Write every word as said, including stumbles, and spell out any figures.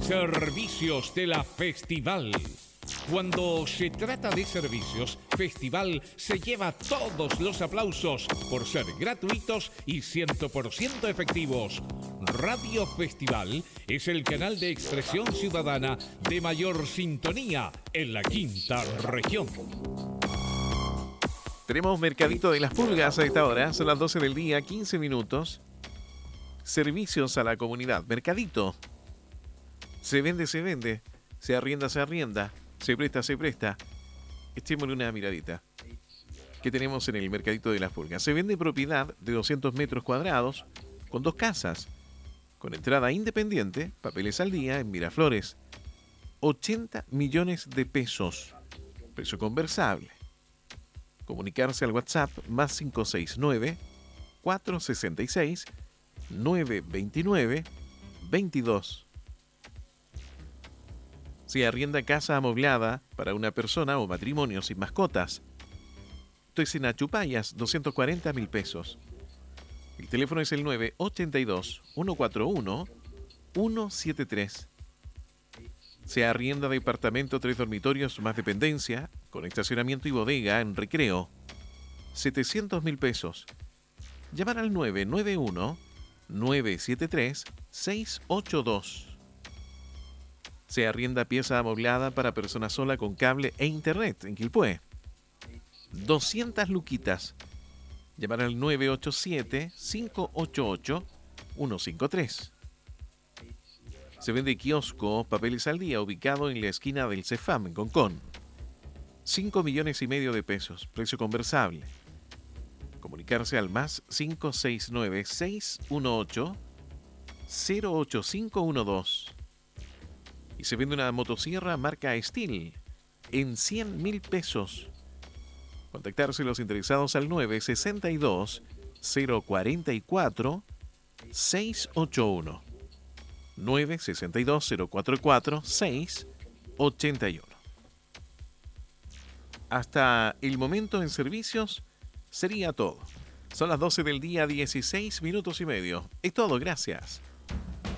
Servicios de la Festival. Cuando se trata de servicios, Festival se lleva todos los aplausos por ser gratuitos y cien por ciento efectivos. Radio Festival es el canal de expresión ciudadana de mayor sintonía en la quinta región. Tenemos Mercadito de las Pulgas a esta hora, son las doce del día, quince minutos. Servicios a la comunidad. Mercadito. Se vende, se vende. Se arrienda, se arrienda. Se presta, se presta. Echémosle una miradita. ¿Qué tenemos en el Mercadito de las Pulgas? Se vende propiedad de doscientos metros cuadrados con dos casas, con entrada independiente, papeles al día en Miraflores. ochenta millones de pesos. Precio conversable. Comunicarse al WhatsApp más cinco seis nueve, cuatro seis seis, nueve dos nueve, veintidós. Se arrienda casa amoblada para una persona o matrimonio sin mascotas. Esto es en Achupayas, doscientos cuarenta mil pesos. El teléfono es el nueve ocho dos, uno cuatro uno, uno siete tres. Se arrienda departamento, tres dormitorios más dependencia, con estacionamiento y bodega en Recreo. setecientos mil pesos. Llamar al nueve nueve uno, nueve siete tres, seis ocho dos. Se arrienda pieza amoblada para persona sola con cable e internet en Quilpué. doscientas luquitas. Llamar al nueve ocho siete, cinco ocho ocho, uno cinco tres. Se vende kiosco Papeles al Día ubicado en la esquina del Cefam en Concón. cinco millones y medio de pesos. Precio conversable. Comunicarse al más cinco seis nueve, seis uno ocho, cero ocho cinco uno dos. Y se vende una motosierra marca Steel en cien mil pesos. Contactarse los interesados al nueve seis dos, cero cuatro cuatro, seis ocho uno. nueve seis dos, cero cuatro cuatro, seis ocho uno. Hasta el momento en servicios sería todo. Son las doce del día, dieciséis minutos y medio. Es todo, gracias.